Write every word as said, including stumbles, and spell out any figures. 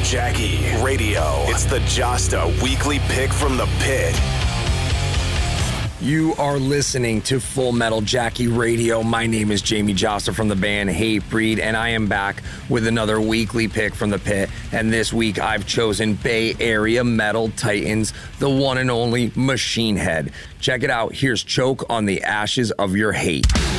Jackie Radio. It's the Josta Weekly Pick from the Pit. You are listening to Full Metal Jackie Radio. My name is Jamie Josta from the band Hatebreed, and I am back with another weekly pick from the pit. And this week I've chosen Bay Area Metal Titans, the one and only Machine Head. Check it out. Here's Choke on the Ashes of Your Hate.